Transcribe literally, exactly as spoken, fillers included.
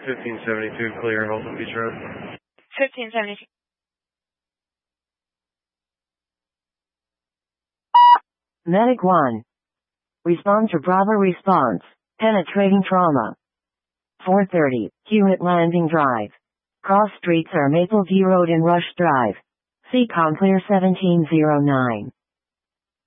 fifteen seventy-two, clear, Holton Beach Road. fifteen seventy-two. Medic one. Respond to Bravo response. Penetrating trauma. four thirty, Hewitt Landing Drive. Cross streets are Maple View Road and Rush Drive. C COM clear seventeen oh nine.